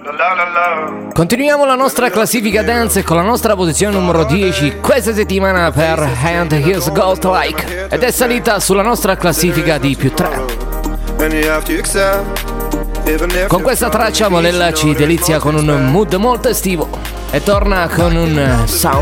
Continuiamo la nostra classifica dance con la nostra posizione numero 10 questa settimana per And Here's Ghost Like, ed è salita sulla nostra classifica di più 3. Con questa traccia Molella ci delizia con un mood molto estivo e torna con un sound